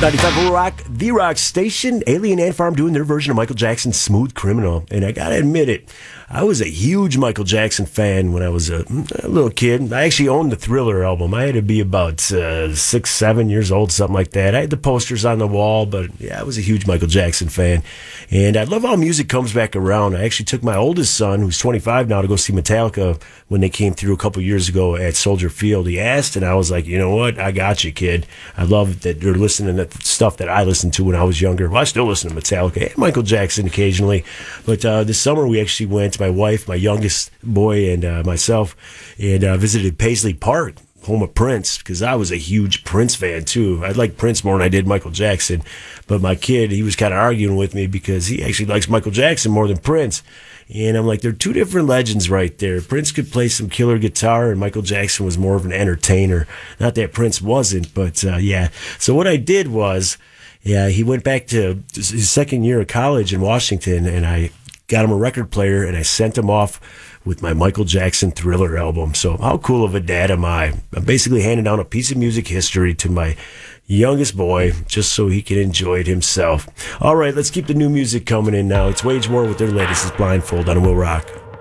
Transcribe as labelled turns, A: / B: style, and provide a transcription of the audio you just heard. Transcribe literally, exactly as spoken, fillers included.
A: ninety-five Will Rock, The Rock Station. Alien Ant Farm doing their version of Michael Jackson's Smooth Criminal. And I gotta admit it, I was a huge Michael Jackson fan when I was a, a little kid. I actually owned the Thriller album. I had to be about uh, six, seven years old, something like that. I had the posters on the wall, but yeah, I was a huge Michael Jackson fan. And I love how music comes back around. I actually took my oldest son, who's twenty-five now, to go see Metallica when they came through a couple years ago at Soldier Field. He asked, and I was like, you know what? I got you, kid. I love that they're listening to stuff that I listened to when I was younger. Well, I still listen to Metallica and Michael Jackson occasionally. But uh, this summer we actually went, my wife, my youngest boy, and uh, myself, and uh, visited Paisley Park, home of Prince, because I was a huge Prince fan too. I liked Prince more than I did Michael Jackson. But my kid, he was kind of arguing with me because he actually likes Michael Jackson more than Prince. And I'm like, they're two different legends right there. Prince could play some killer guitar, and Michael Jackson was more of an entertainer. Not that Prince wasn't, but uh, yeah. So what I did was, yeah, he went back to his second year of college in Washington, and I got him a record player, and I sent him off with my Michael Jackson Thriller album. So how cool of a dad am I? I'm basically handing down a piece of music history to my youngest boy just so he can enjoy it himself. All right, let's keep the new music coming in now. It's Wage War with their latest is Blindfold on Will Rock.